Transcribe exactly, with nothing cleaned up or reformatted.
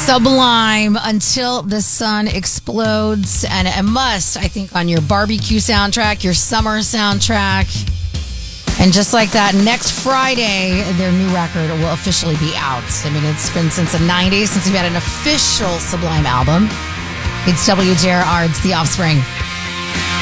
Sublime, Until the Sun Explodes, and a must, I think, on your barbecue soundtrack, your summer soundtrack. And just like that, next Friday, their new record will officially be out. I mean, it's been since the nineties since we've had an official Sublime album. It's W J R R, it's The Offspring.